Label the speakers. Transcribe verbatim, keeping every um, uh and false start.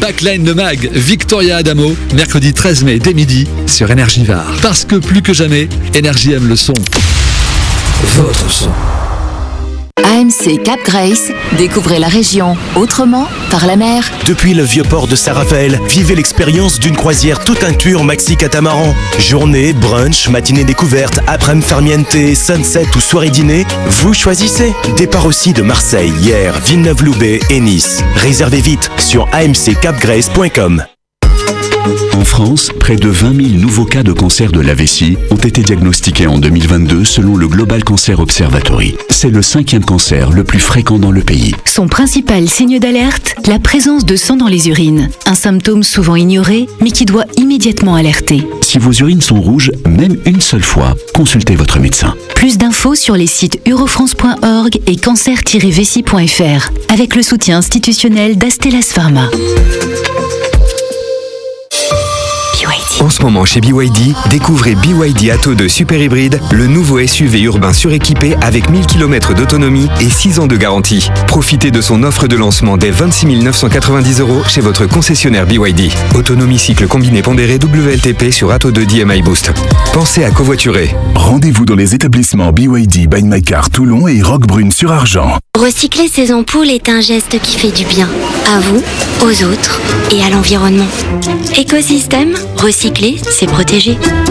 Speaker 1: Backline de Mag, Victoria Adamo, mercredi treize mai dès midi sur Énergie Var. Parce que plus que jamais, Énergie aime le son. Votre son.
Speaker 2: A M C Cap Grace, découvrez la région autrement par la mer.
Speaker 3: Depuis le vieux port de Saint-Raphaël, vivez l'expérience d'une croisière tout inclus en maxi catamaran. Journée, brunch, matinée découverte, après-midi farniente, sunset ou soirée dîner, vous choisissez. Départ aussi de Marseille, Hyères, Villeneuve-Loubet et Nice. Réservez vite sur a m c cap grace point com.
Speaker 4: En France, près de vingt mille nouveaux cas de cancer de la vessie ont été diagnostiqués en deux mille vingt-deux selon le Global Cancer Observatory. C'est le cinquième cancer le plus fréquent dans le pays.
Speaker 5: Son principal signe d'alerte, la présence de sang dans les urines. Un symptôme souvent ignoré, mais qui doit immédiatement alerter.
Speaker 4: Si vos urines sont rouges, même une seule fois, consultez votre médecin.
Speaker 5: Plus d'infos sur les sites eurofrance point org et cancer tiret vessie point f r, avec le soutien institutionnel d'Astellas Pharma.
Speaker 6: En ce moment chez B Y D, découvrez B Y D Atto deux Super Hybride, le nouveau S U V urbain suréquipé avec mille kilomètres d'autonomie et six ans de garantie. Profitez de son offre de lancement dès vingt-six mille neuf cent quatre-vingt-dix euros chez votre concessionnaire B Y D. Autonomie cycle combiné pondéré W L T P sur Atto deux D M I Boost. Pensez à covoiturer.
Speaker 7: Rendez-vous dans les établissements B Y D by My Car Toulon et Roquebrune sur Argent.
Speaker 8: Recycler ses ampoules est un geste qui fait du bien. À vous, aux autres et à l'environnement. Écosystème, recycler, c'est protéger.